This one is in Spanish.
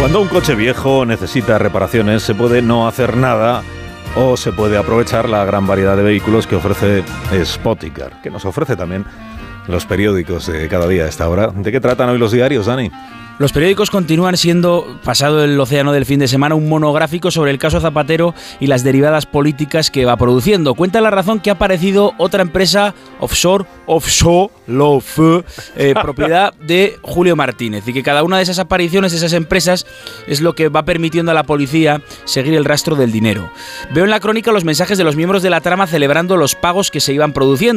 Cuando un coche viejo necesita reparaciones, se puede no hacer nada o se puede aprovechar la gran variedad de vehículos que ofrece Spoticar, que nos ofrece también los periódicos de cada día a esta hora. ¿De qué tratan hoy los diarios, Dani? Los periódicos continúan siendo, pasado el océano del fin de semana, un monográfico sobre el caso Zapatero y las derivadas políticas que va produciendo. Cuenta La Razón que ha aparecido otra empresa offshore, propiedad de Julio Martínez, y que cada una de esas apariciones de esas empresas es lo que va permitiendo a la policía seguir el rastro del dinero. Veo en la crónica los mensajes de los miembros de la trama celebrando los pagos que se iban produciendo.